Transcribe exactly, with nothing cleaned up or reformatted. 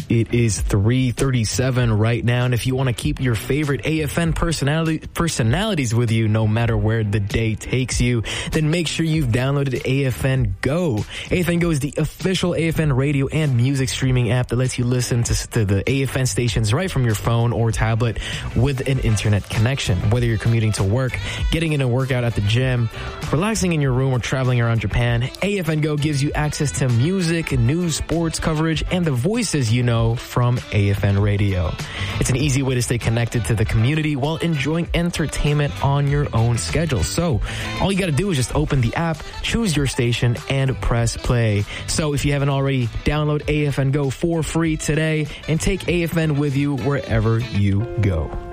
It is three thirty-seven right now, and if you want to keep your favorite A F N personality, personalities with you no matter where the day takes you, then make sure you've downloaded A F N Go. A F N Go is the official A F N radio and music streaming app that lets you listen to, to the A F N stations right from your phone or tablet with an internet connection. Whether you're commuting to work, getting in a workout at the gym, relaxing in your room, or traveling around Japan, A F N Go gives you access to music, news, sports coverage, and the voices you know from A F N Radio. It's an easy way to stay connected to the community while enjoying entertainment on your own schedule. So all you got to do is just open the app, choose your station, and press play. So if you haven't already, download A F N Go for free today and take A F N with you wherever you go.